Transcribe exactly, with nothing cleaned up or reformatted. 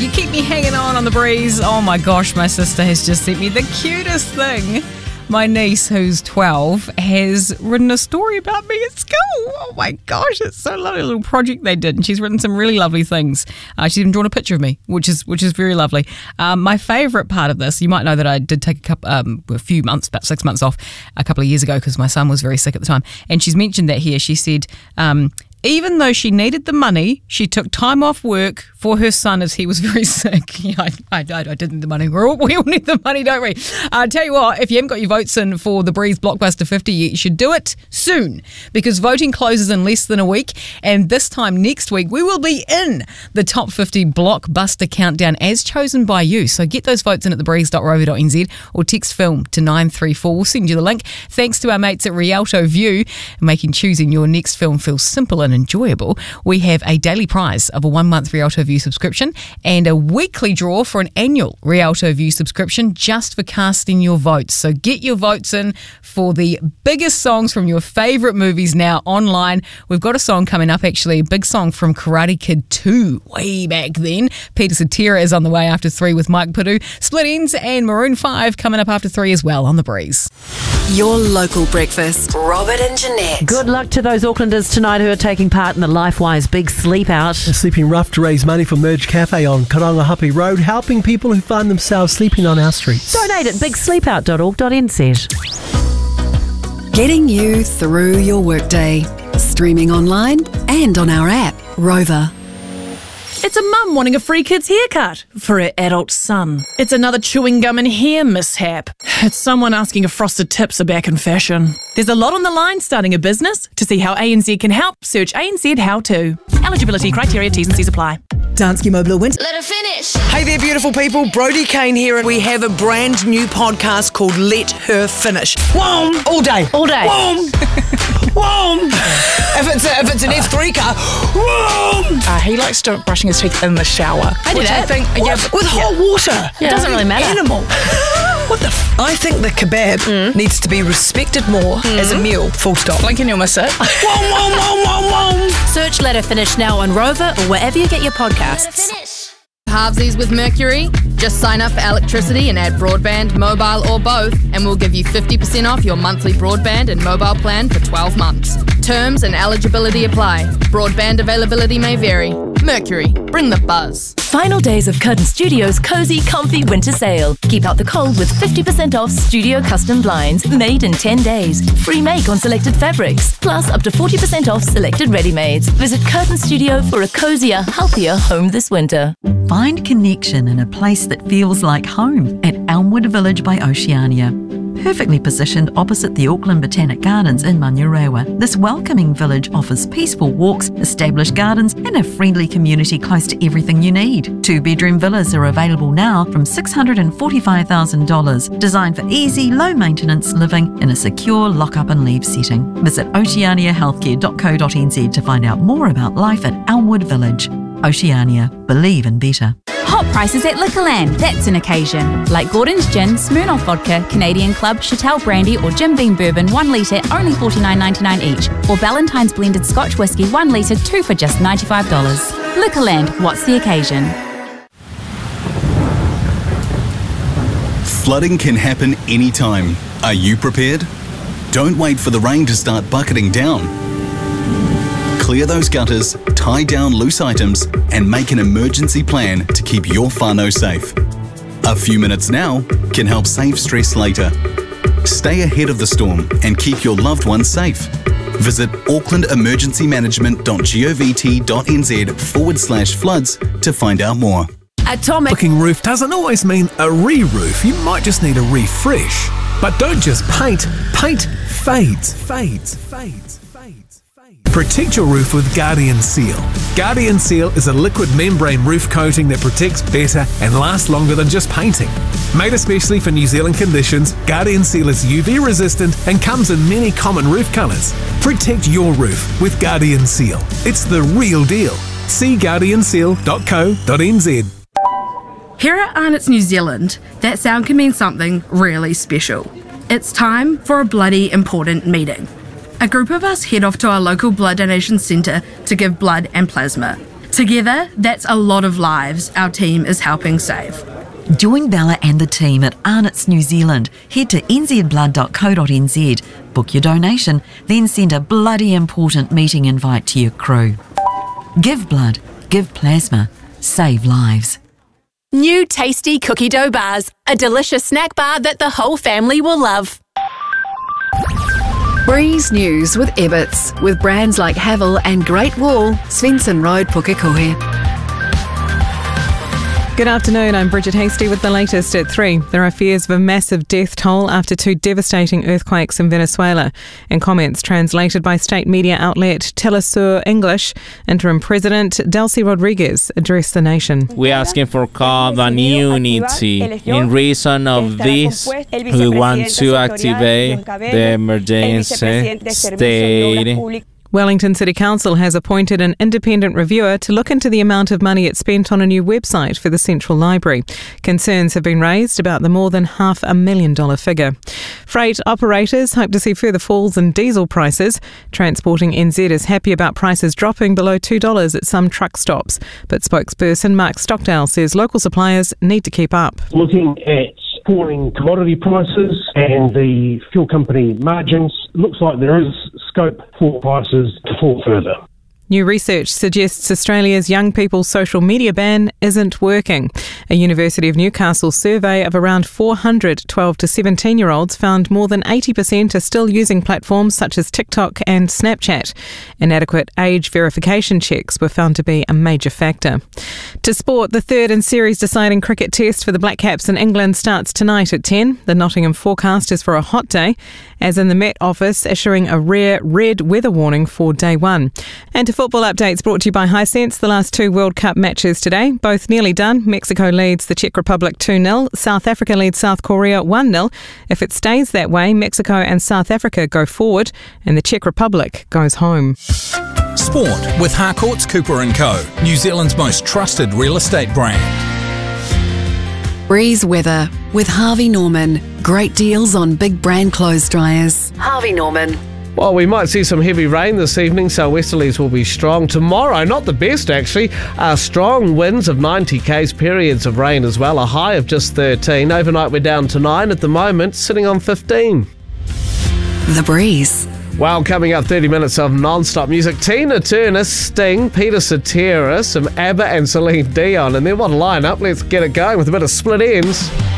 You keep me hanging on on the breeze. Oh my gosh, my sister has just sent me the cutest thing. My niece, who's twelve, has written a story about me at school. Oh my gosh, it's so lovely, a little project they did. And she's written some really lovely things. Uh, she's even drawn a picture of me, which is which is very lovely. Um, my favourite part of this, you might know that I did take a, couple, um, a few months, about six months off a couple of years ago because my son was very sick at the time. And she's mentioned that here. She said, um, even though she needed the money, she took time off work for her son as he was very sick. Yeah, I, I, I didn't need the money. We all, we all need the money, don't we? I uh, tell you what, if you haven't got your votes in for the Breeze Blockbuster fifty yet, you should do it soon because voting closes in less than a week. And this time next week, we will be in the top fifty Blockbuster countdown as chosen by you. So get those votes in at the breeze dot rover dot n z or text film to nine three four. We'll send you the link. Thanks to our mates at Rialto View, making choosing your next film feel simple and enjoyable. We have a daily prize of a one-month Rialto View subscription and a weekly draw for an annual Rialto View subscription just for casting your votes. So get your votes in for the biggest songs from your favourite movies now online. We've got a song coming up, actually, a big song from Karate Kid two, way back then. Peter Cetera is on the way after three with Mike Puru. Split Ends and Maroon five coming up after three as well on The Breeze. Your local breakfast. Robert and Jeanette. Good luck to those Aucklanders tonight who are taking part in the LifeWise Big Sleep Out. They're sleeping rough to raise money for Merge Cafe on Karangahape Road, helping people who find themselves sleeping on our streets. Donate at big sleep out dot org dot n z. Getting you through your workday. Streaming online and on our app, Rover. It's a mum wanting a free kid's haircut for her adult son. It's another chewing gum and hair mishap. It's someone asking if frosted tips are back in fashion. There's a lot on the line starting a business. To see how A N Z can help, search A N Z How To. Eligibility criteria, T's and C's apply. Dansky Mobile Winter. Let her finish. Hey there, beautiful people. Brody Kane here, and we have a brand new podcast called Let Her Finish. Whoom! All day. All day. Whoom! Whoom! If it's a, if it's an F three car, whoom! Uh, he likes to brushing his teeth in the shower. I do which that. I think, What? yeah, With yeah. hot water. It doesn't really matter. Animal. What the f- I think the kebab Mm. needs to be respected more as a meal. Full stop. Blink and you'll miss it. Whoom, whoom, whoom, whoom, whoom. Search Let Her Finish now on Rover or wherever you get your Let her podcasts. finish. Halvesies with Mercury? Just sign up for electricity and add broadband, mobile or both, and we'll give you fifty percent off your monthly broadband and mobile plan for twelve months. Terms and eligibility apply. Broadband availability may vary. Mercury, bring the buzz. Final days of Curtain Studios' cozy, comfy winter sale. Keep out the cold with fifty percent off studio custom blinds made in ten days. Free make on selected fabrics, plus up to forty percent off selected ready-mades. Visit Curtain Studio for a cozier, healthier home this winter. Find connection in a place that feels like home at Elmwood Village by Oceania. Perfectly positioned opposite the Auckland Botanic Gardens in Manurewa, this welcoming village offers peaceful walks, established gardens and a friendly community close to everything you need. Two-bedroom villas are available now from six hundred forty-five thousand dollars, designed for easy, low-maintenance living in a secure lock-up and leave setting. Visit oceania healthcare dot co dot n z to find out more about life at Elmwood Village. Oceania. Believe in better. Hot prices at Liquorland, that's an occasion. Like Gordon's Gin, Smirnoff Vodka, Canadian Club, Chateau Brandy or Jim Beam Bourbon one litre only forty-nine ninety-nine each. Or Ballantine's Blended Scotch Whisky one litre two for just ninety-five dollars. Liquorland, what's the occasion? Flooding can happen anytime. Are you prepared? Don't wait for the rain to start bucketing down. Clear those gutters, tie down loose items, and make an emergency plan to keep your whānau safe. A few minutes now can help save stress later. Stay ahead of the storm and keep your loved ones safe. Visit auckland emergency management dot govt dot n z forward slash floods to find out more. Atomic looking roof doesn't always mean a re-roof. You might just need a refresh. But don't just paint. Paint fades, fades, fades, fades, fades. Protect your roof with Guardian Seal. Guardian Seal is a liquid membrane roof coating that protects better and lasts longer than just painting. Made especially for New Zealand conditions, Guardian Seal is U V resistant and comes in many common roof colours. Protect your roof with Guardian Seal. It's the real deal. See guardian seal dot co dot n z. Here at Arnott's New Zealand, that sound can mean something really special. It's time for a bloody important meeting. A group of us head off to our local blood donation centre to give blood and plasma. Together, that's a lot of lives our team is helping save. Join Bella and the team at Arnott's New Zealand. Head to n z blood dot co dot n z, book your donation, then send a bloody important meeting invite to your crew. Give blood, give plasma, save lives. New tasty cookie dough bars, a delicious snack bar that the whole family will love. Breeze News with Ebbets, with brands like Havel and Great Wall, Svensson Road, Pukekohe. Good afternoon, I'm Bridget Hasty with the latest at three. There are fears of a massive death toll after two devastating earthquakes in Venezuela. In comments translated by state media outlet Telesur English, Interim President Delcy Rodriguez addressed the nation. We're asking for calm and unity. In reason of this, we want to activate the emergency state. Wellington City Council has appointed an independent reviewer to look into the amount of money it spent on a new website for the Central Library. Concerns have been raised about the more than half a million dollar figure. Freight operators hope to see further falls in diesel prices. Transporting N Z is happy about prices dropping below two dollars at some truck stops. But spokesperson Mark Stockdale says local suppliers need to keep up. Looking at falling commodity prices and the fuel company margins, looks like there is scope for prices to fall further. New research suggests Australia's young people's social media ban isn't working. A University of Newcastle survey of around four hundred twelve to seventeen-year-olds found more than eighty percent are still using platforms such as TikTok and Snapchat. Inadequate age verification checks were found to be a major factor. To sport, the third and series-deciding cricket test for the Black Caps in England starts tonight at ten. The Nottingham forecast is for a hot day, as in the Met Office issuing a rare red weather warning for day one. And to football updates brought to you by Hisense. The last two World Cup matches today, both nearly done. Mexico leads the Czech Republic two nil. South Africa leads South Korea one nil. If it stays that way, Mexico and South Africa go forward and the Czech Republic goes home. Sport with Harcourts Cooper and Co, New Zealand's most trusted real estate brand. Breeze weather with Harvey Norman. Great deals on big brand clothes dryers. Harvey Norman. Well, we might see some heavy rain this evening, so westerlies will be strong. Tomorrow, not the best actually, uh, strong winds of ninety k's, periods of rain as well, a high of just thirteen. Overnight we're down to nine, at the moment sitting on fifteen. The Breeze. Well, coming up, thirty minutes of non-stop music. Tina Turner, Sting, Peter Cetera, some ABBA and Celine Dion. And then what a lineup, let's get it going with a bit of Split Ends.